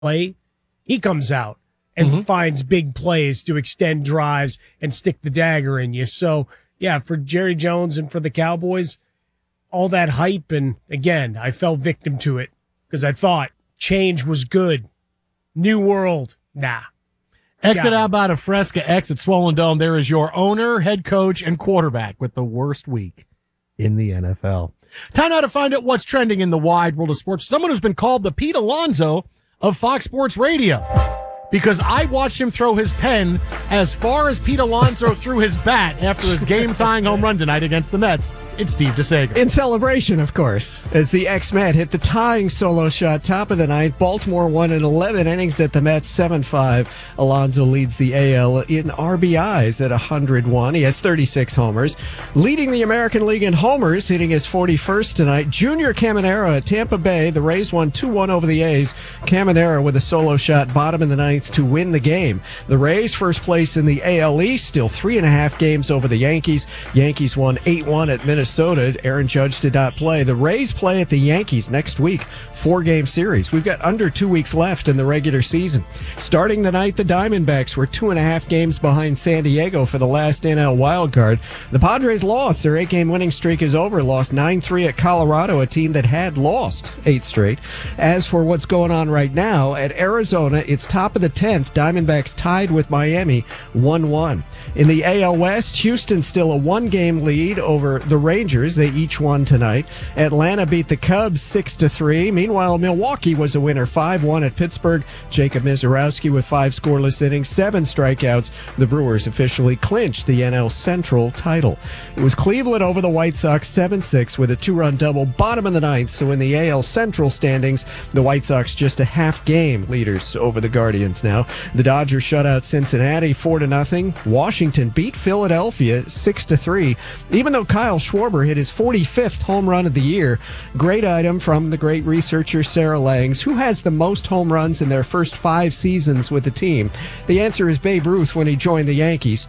play, he comes out and finds big plays to extend drives and stick the dagger in you. So, yeah, for Jerry Jones and for the Cowboys, all that hype, and again, I fell victim to it because I thought change was good. New world, nah. Exit out by Fresca, exit Swollen Dome. There is your owner, head coach, and quarterback with the worst week in the NFL. Time now to find out what's trending in the wide world of sports. Someone who's been called the Pete Alonso of Fox Sports Radio, because I watched him throw his pen as far as Pete Alonso threw his bat after his game-tying home run tonight against the Mets. It's Steve DeSager. In celebration, of course, as the ex-Met hit the tying solo shot top of the ninth. Baltimore won in 11 innings at the Mets, 7-5. Alonso leads the AL in RBIs at 101. He has 36 homers. Leading the American League in homers, hitting his 41st tonight, Junior Caminero at Tampa Bay. The Rays won 2-1 over the A's. Caminero with a solo shot bottom in the ninth to win the game. The Rays first place in the AL East, still 3.5 games over the Yankees. Yankees won 8-1 at Minnesota. Aaron Judge did not play. The Rays play at the Yankees next week. 4-game series. We've got under 2 weeks left in the regular season. Starting the night, the Diamondbacks were 2.5 games behind San Diego for the last NL wildcard. The Padres lost. Their 8-game winning streak is over. Lost 9-3 at Colorado, a team that had lost 8 straight. As for what's going on right now, at Arizona, it's top of the 10th. Diamondbacks tied with Miami 1-1. In the AL West, Houston still a 1-game lead over the Rangers. They each won tonight. Atlanta beat the Cubs 6-3. Meanwhile, Milwaukee was a winner 5-1 at Pittsburgh. Jacob Misiorowski with 5 scoreless innings, 7 strikeouts. The Brewers officially clinched the NL Central title. It was Cleveland over the White Sox 7-6 with a 2-run double bottom of the ninth. So in the AL Central standings, the White Sox just a half game leaders over the Guardians now. The Dodgers shut out Cincinnati 4-0. Washington beat Philadelphia 6-3. Even though Kyle Schwarber hit his 45th home run of the year. Great item from the great researcher Sarah Langs. Who has the most home runs in their first 5 seasons with the team? The answer is Babe Ruth when he joined the Yankees,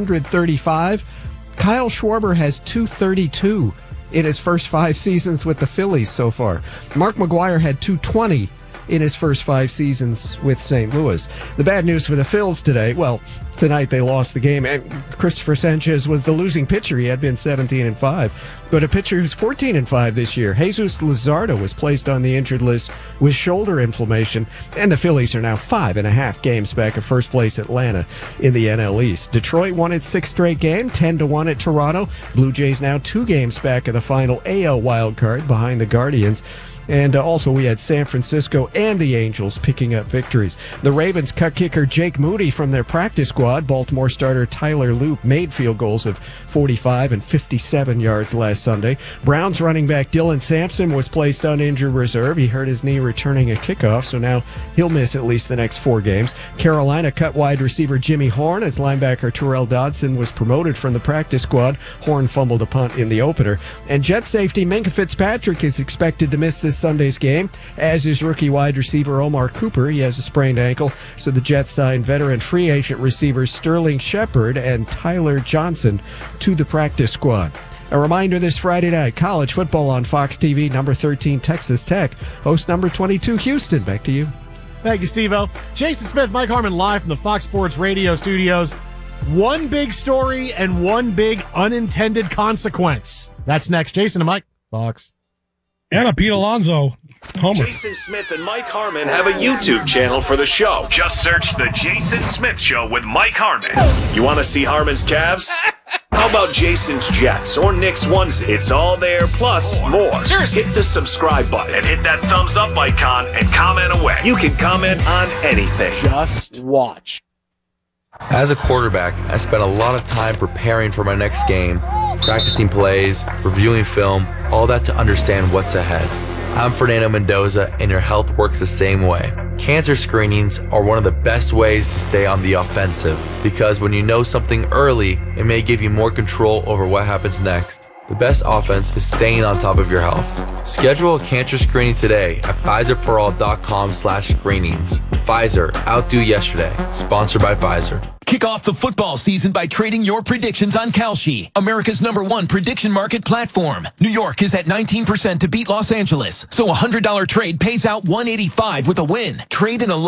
235. Kyle Schwarber has 232 in his first 5 seasons with the Phillies so far. Mark McGwire had 220 in his first 5 seasons with St. Louis. The bad news for the Phils today, well, tonight they lost the game, and Christopher Sanchez was the losing pitcher. He had been 17-5, but a pitcher who's 14-5 this year. Jesus Luzardo was placed on the injured list with shoulder inflammation, and the Phillies are now 5.5 games back of first place Atlanta in the NL East. Detroit won its 6th straight game, 10-1 at Toronto. Blue Jays now 2 games back of the final AL wildcard behind the Guardians. And also we had San Francisco and the Angels picking up victories. The Ravens cut kicker Jake Moody from their practice squad. Baltimore starter Tyler Loop made field goals of 45 and 57 yards last Sunday. Browns running back Dylan Sampson was placed on injured reserve. He hurt his knee returning a kickoff, so now he'll miss at least the next 4 games. Carolina cut wide receiver Jimmy Horn as linebacker Terrell Dodson was promoted from the practice squad. Horn fumbled a punt in the opener. And Jet safety Minkah Fitzpatrick is expected to miss this Sunday's game, as is rookie wide receiver Omar Cooper. He has a sprained ankle, so the Jets signed veteran free agent receivers Sterling Shepard and Tyler Johnson to the practice squad. A reminder this Friday night, college football on Fox TV, number 13 Texas Tech, host number 22 Houston. Back to you. Thank you, Steve-O. Jason Smith, Mike Harmon live from the Fox Sports Radio studios. One big story and one big unintended consequence. That's next. Jason and Mike, Fox. And a Pete Alonso homer. Jason Smith and Mike Harmon have a YouTube channel for the show. Just search The Jason Smith Show with Mike Harmon. You want to see Harmon's calves? How about Jason's Jets or Nick's onesie? It's all there, plus more. Seriously. Hit the subscribe button and hit that thumbs up icon and comment away. You can comment on anything. Just watch. As a quarterback, I spent a lot of time preparing for my next game, practicing plays, reviewing film, all that to understand what's ahead. I'm Fernando Mendoza, and your health works the same way. Cancer screenings are one of the best ways to stay on the offensive, because when you know something early, it may give you more control over what happens next. The best offense is staying on top of your health. Schedule a cancer screening today at PfizerForAll.com/screenings. Pfizer, outdo yesterday. Sponsored by Pfizer. Kick off the football season by trading your predictions on Kalshi, America's #1 prediction market platform. New York is at 19% to beat Los Angeles, so a $100 trade pays out $185 with a win. Trade in a